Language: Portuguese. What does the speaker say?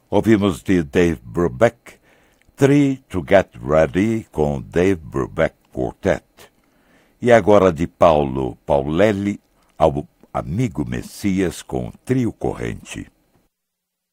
Ouvimos de Dave Brubeck, Three to Get Ready com Dave Brubeck Quartet. E agora de Paulo Paulelli ao Amigo Messias com Trio Corrente.